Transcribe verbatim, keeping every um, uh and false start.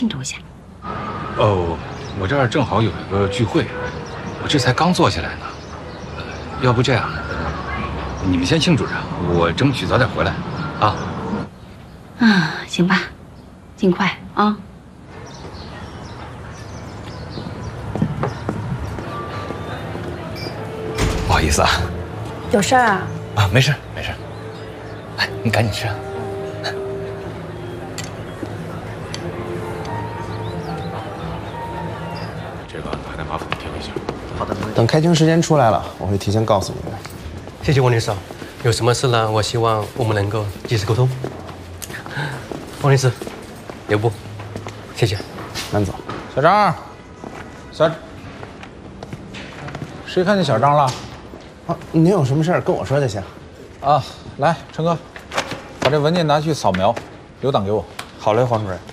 庆祝一下。 哦，我这儿正好有一个聚会，我这才刚坐下来呢。呃，要不这样，你们先庆祝着，我争取早点回来，啊。 啊，行吧，尽快啊。 不好意思啊。 有事儿啊？ 啊，没事没事。来，你赶紧吃啊。 这个还得麻烦你填一下。 好的， 等开庭时间出来了，我会提前告诉你们。 谢谢王律师，有什么事呢？我希望我们能够及时沟通。王律师，留步，谢谢。 慢走。 小张，小，谁看见小张了？ 啊，您有什么事儿跟我说就行。 啊，来，陈哥，把这文件拿去扫描，留档给我。 好嘞，黄主任。